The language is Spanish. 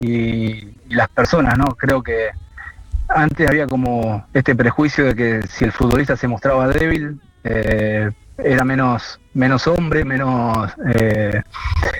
y las personas, ¿no? Creo que antes había como este prejuicio de que si el futbolista se mostraba débil, era menos hombre,